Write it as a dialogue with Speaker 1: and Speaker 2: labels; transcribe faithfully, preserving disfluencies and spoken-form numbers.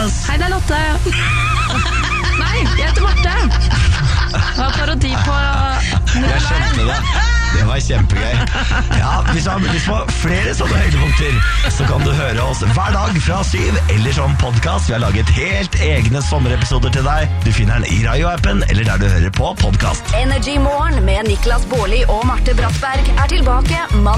Speaker 1: Niklas.
Speaker 2: Hei, det er Lotte. Nei, jeg heter Marte. Det var parodi på
Speaker 1: Jeg skjønte det. Det var kjempegøy. Ja, hvis du har lyst på flere sånne høydepunkter, så kan du høre oss hver dag fra syv, eller som podcast. Vi har laget helt egne sommerepisoder til deg. Du finner den i Radio-appen, eller der du hører på podcast.
Speaker 3: Energy Morgen med Niklas Baarli og Marte Brattberg er tilbake mandag.